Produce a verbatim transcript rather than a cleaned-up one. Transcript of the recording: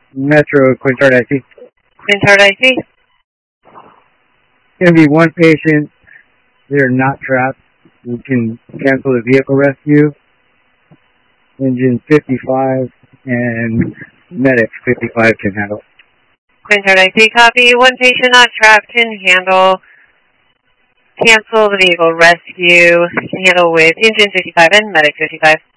Metro Quintard I C. Quintard I C. It's going to be one patient. They're not trapped. We can cancel the vehicle rescue. Engine fifty-five and medic fifty-five can handle. Quintard I C, copy. One patient not trapped can handle. Cancel the vehicle rescue. Can handle with engine fifty-five and medic fifty-five.